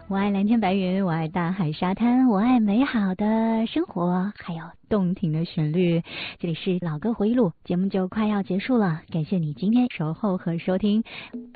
我爱蓝天白云，我爱大海沙滩，我爱美好的生活，还有动听的旋律。这里是老歌回忆录，节目就快要结束了，感谢你今天守候和收听。